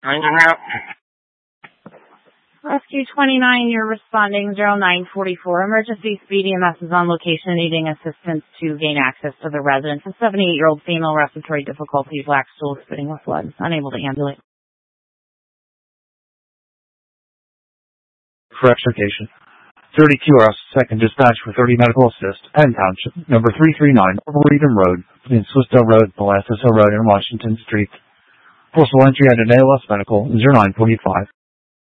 Rescue 29, you're responding 0944. Emergency speed EMS is on location needing assistance to gain access to the residence. A 78-year-old female, respiratory difficulties, lack stool, spitting with blood, unable to ambulate. Correction station. 30 QRS, second dispatch for 30 medical assist, Penn Township, number 339, Reedham Road, between Swissdale Road, Molasses Hill Road, and Washington Street. Postal entry at an ALS medical, 0945.